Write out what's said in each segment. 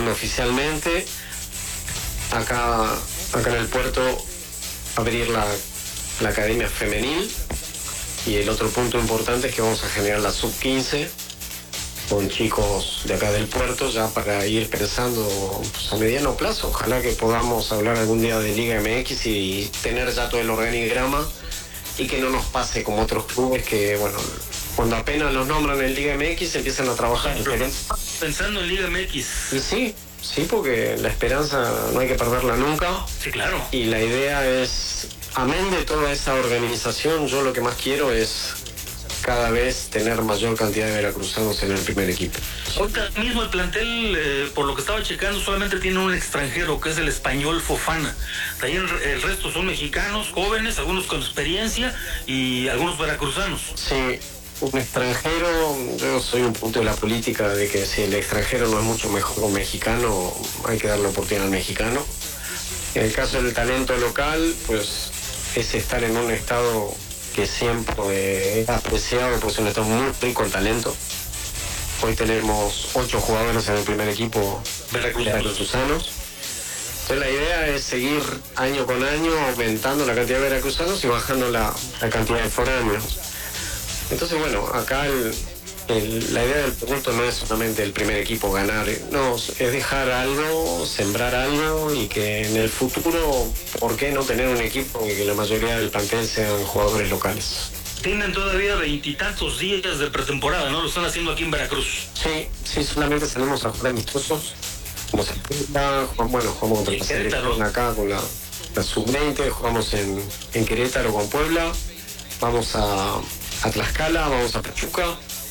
hablando oficialmente. Acá en el puerto abrir la academia femenil, y el otro punto importante es que vamos a generar la sub-15 con chicos de acá del puerto, ya para ir pensando pues, a mediano plazo. Ojalá que podamos hablar algún día de Liga MX y tener ya todo el organigrama, y que no nos pase como otros clubes que, bueno, cuando apenas los nombran en Liga MX empiezan a trabajar. Pensando en Liga MX. Y sí, porque la esperanza no hay que perderla nunca. Sí, claro. Y la idea es, amén de toda esa organización, yo lo que más quiero es cada vez tener mayor cantidad de veracruzanos en el primer equipo. Ahorita mismo el plantel, por lo que estaba checando, solamente tiene un extranjero, que es el español Fofana. De ahí el resto son mexicanos, jóvenes, algunos con experiencia y algunos veracruzanos. Sí, un extranjero, yo soy un punto de la política de que si el extranjero no es mucho mejor que un mexicano, hay que darle oportunidad al mexicano. En el caso del talento local, pues es estar en un estado que siempre he apreciado, porque es un estado muy rico en talento. Hoy tenemos 8 jugadores en el primer equipo veracruzanos. Entonces la idea es seguir año con año aumentando la cantidad de veracruzanos y bajando la cantidad de foráneos. Entonces, bueno, acá la idea del proyecto no es solamente el primer equipo ganar, no, es dejar algo, sembrar algo, y que en el futuro, ¿por qué no tener un equipo y que la mayoría del plantel sean jugadores locales? Tienen todavía 20 y tantos días de pretemporada, ¿no? Lo están haciendo aquí en Veracruz. Sí, solamente salimos a jugar amistosos. Jugamos en Puebla, jugamos contra la selección acá con la sub-20, jugamos en Querétaro con Puebla, vamos a Tlaxcala, vamos a Pachuca.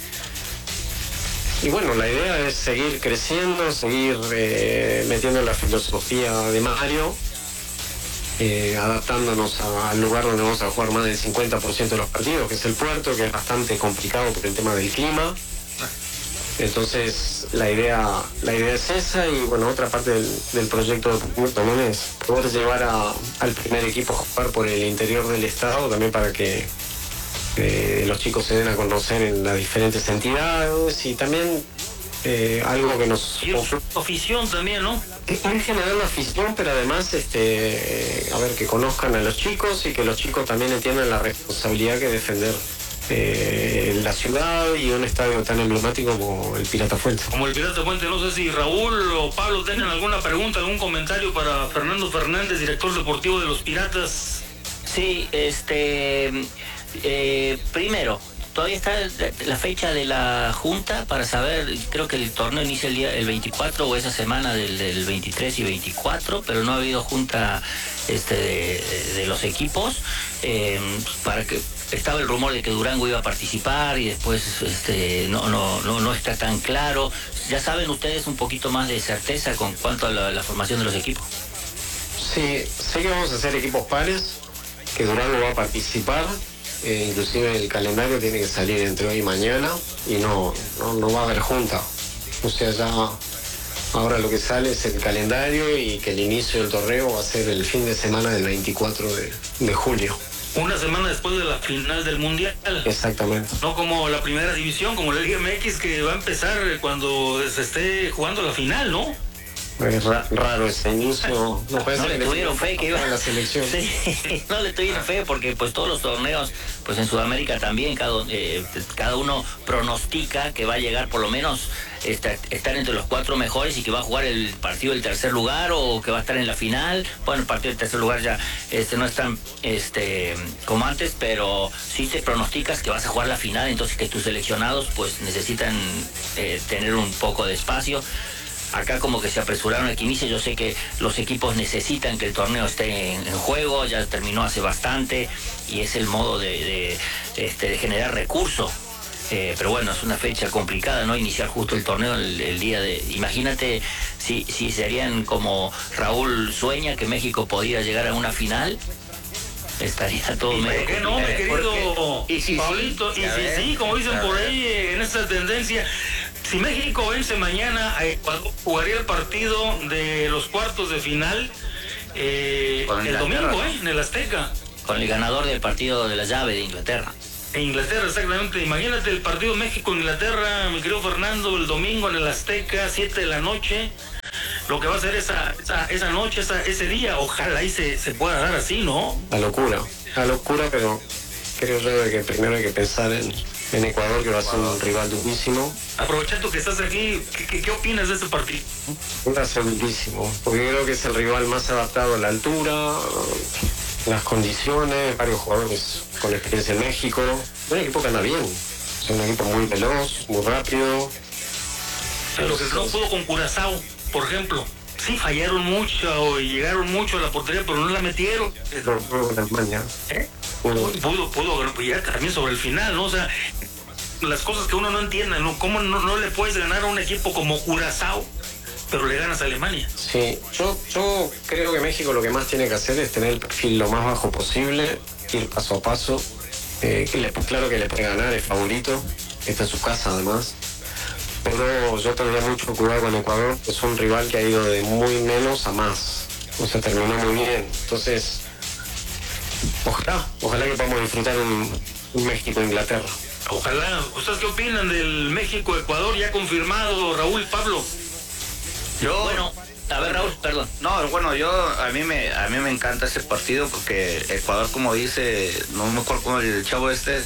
Y bueno, la idea es seguir creciendo, seguir metiendo la filosofía de Mario, adaptándonos al lugar donde vamos a jugar más del 50% de los partidos, que es el puerto, que es bastante complicado por el tema del clima. Entonces la idea es esa, y bueno, otra parte del proyecto también es poder llevar al primer equipo a jugar por el interior del estado, también para que los chicos se den a conocer en las diferentes entidades, y también algo que nos... Y afición también, ¿no? En general la afición, pero además que conozcan a los chicos, y que los chicos también entiendan la responsabilidad que defender la ciudad y un estadio tan emblemático como el Pirata Fuente. Como el Pirata Fuente. No sé si Raúl o Pablo tienen alguna pregunta, algún comentario para Fernando Fernández, director deportivo de los Piratas. Sí, primero, todavía está la fecha de la junta para saber. Creo que el torneo inicia el 24 o esa semana del 23 y 24, pero no ha habido junta de los equipos, para que estaba el rumor de que Durango iba a participar, y después no está tan claro. ¿Ya saben ustedes un poquito más de certeza con cuanto a la formación de los equipos? Sí, sé que vamos a hacer equipos pares, que Durango va a participar. Inclusive el calendario tiene que salir entre hoy y mañana, y no va a haber junta. O sea, ya ahora lo que sale es el calendario, y que el inicio del torneo va a ser el fin de semana del 24 de julio. Una semana después de la final del Mundial. Exactamente. No como la primera división, como la Liga MX, que va a empezar cuando se esté jugando la final, ¿no? Es raro ese inicio. No le tuvieron fe que iba a la selección. Sí, no le tuvieron fe, porque pues todos los torneos, pues en Sudamérica también, cada uno pronostica que va a llegar por lo menos estar entre los 4 mejores, y que va a jugar el partido del tercer lugar, o que va a estar en la final. Bueno, el partido del tercer lugar ya no es tan como antes, pero sí te pronosticas que vas a jugar la final, entonces que tus seleccionados pues necesitan tener un poco de espacio. Acá como que se apresuraron a que inicie. Yo sé que los equipos necesitan que el torneo esté en juego, ya terminó hace bastante, y es el modo de generar recursos. Pero bueno, es una fecha complicada, ¿no? Iniciar justo el torneo el día de... Imagínate si serían como Raúl sueña, que México podía llegar a una final. Estaría todo mejor. ¿Por qué no, mi querido Pablito? Sí, como dicen por ahí, en esta tendencia... Si México vence mañana, jugaría el partido de los cuartos de final el domingo, en el Azteca. Con el ganador del partido de la llave de Inglaterra. En Inglaterra, exactamente. Imagínate el partido México-Inglaterra, mi querido Fernando, el domingo en el Azteca, 7 de la noche. lo que va a ser esa noche, ese día. Ojalá y se pueda dar así, ¿no? La locura, pero creo yo de que primero hay que pensar en Ecuador, que va a ser un rival durísimo. Aprovechando que estás aquí, ¿qué opinas de este partido? Va a ser durísimo, porque creo que es el rival más adaptado a la altura, las condiciones, varios jugadores con experiencia en México. Un equipo que anda bien, es un equipo muy veloz, muy rápido. Lo que no pudo con Curazao, por ejemplo. Sí, fallaron mucho y llegaron mucho a la portería, pero no la metieron. Con Alemania. Pudo ya también sobre el final, ¿no? O sea, las cosas que uno no entiende, ¿no? ¿Cómo no le puedes ganar a un equipo como Curazao, pero le ganas a Alemania? Sí, yo creo que México lo que más tiene que hacer es tener el perfil lo más bajo posible, ir paso a paso. Claro que le puede ganar, es favorito, está en su casa además. Pero yo tendría mucho cuidado con Ecuador, que es un rival que ha ido de muy menos a más. O sea, terminó muy bien. Entonces, ojalá que podamos disfrutar un México-Inglaterra. Ojalá. ¿Ustedes qué opinan del México-Ecuador ya confirmado, Raúl, Pablo? Bueno, a ver, Raúl, perdón. No, bueno, a mí me encanta ese partido porque Ecuador, como dice, no me acuerdo cómo el chavo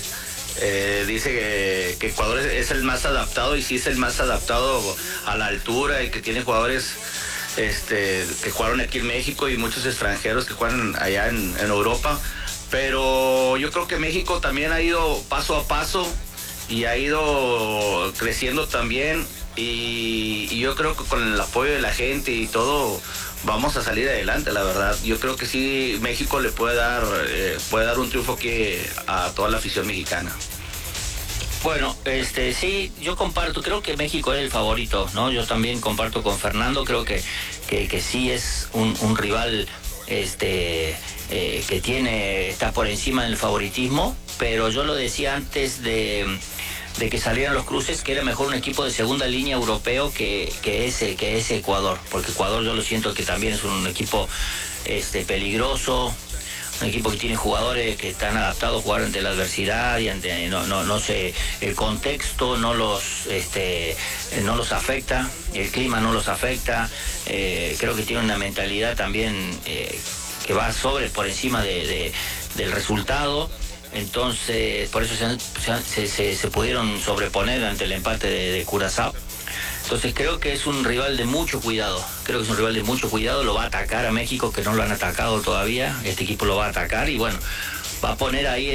dice que Ecuador es el más adaptado, y sí es el más adaptado a la altura, y que tiene jugadores que jugaron aquí en México y muchos extranjeros que juegan allá en Europa. Pero yo creo que México también ha ido paso a paso y ha ido creciendo también, y yo creo que con el apoyo de la gente y todo vamos a salir adelante, la verdad. Yo creo que sí, México le puede dar un triunfo aquí a toda la afición mexicana. Bueno, sí, yo comparto, creo que México es el favorito, ¿no? Yo también comparto con Fernando, creo que sí es un rival que está por encima del favoritismo, pero yo lo decía antes de que salieran los cruces, que era mejor un equipo de segunda línea europeo que ese Ecuador, porque Ecuador yo lo siento que también es un equipo peligroso, un equipo que tiene jugadores que están adaptados a jugar ante la adversidad y ante no sé, el contexto no los afecta, el clima no los afecta. Creo que tiene una mentalidad también que va por encima del resultado. Entonces, por eso se pudieron sobreponer ante el empate de Curazao. Entonces creo que es un rival de mucho cuidado. Lo va a atacar a México, que no lo han atacado todavía. Este equipo lo va a atacar y bueno, va a poner ahí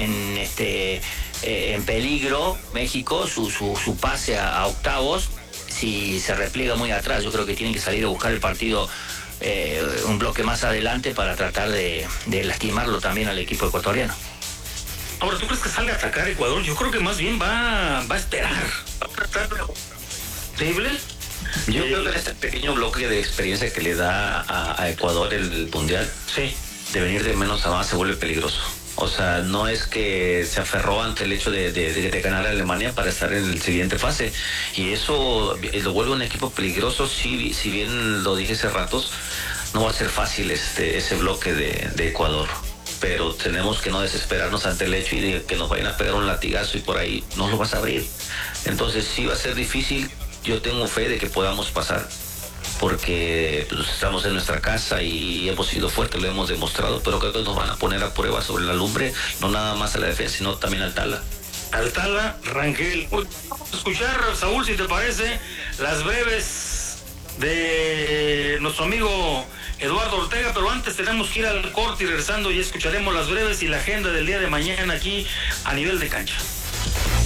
en peligro México su pase a octavos si se repliega muy atrás. Yo creo que tienen que salir a buscar el partido un bloque más adelante para tratar de lastimarlo también al equipo ecuatoriano. Ahora, ¿tú crees que salga a atacar Ecuador? Yo creo que más bien va a esperar. Va a tratar ¿Terrible? Yo creo que este pequeño bloque de experiencia que le da a Ecuador el Mundial, sí, de venir de menos a más, se vuelve peligroso. O sea, no es que se aferró ante el hecho de ganar a Alemania para estar en el siguiente fase. Y eso lo vuelve un equipo peligroso. Si bien lo dije hace ratos, no va a ser fácil ese bloque de Ecuador. Pero tenemos que no desesperarnos ante el hecho y de que nos vayan a pegar un latigazo y por ahí no lo vas a abrir. Entonces sí va a ser difícil. Yo tengo fe de que podamos pasar, porque pues, estamos en nuestra casa y hemos sido fuertes, lo hemos demostrado, pero creo que nos van a poner a prueba sobre la lumbre, no nada más a la defensa, sino también al Tala. Al Tala, Rangel. Vamos a escuchar, Saúl, si te parece, las breves de nuestro amigo Eduardo Ortega, pero antes tenemos que ir al corte y regresando ya escucharemos las breves y la agenda del día de mañana aquí a Nivel de Cancha.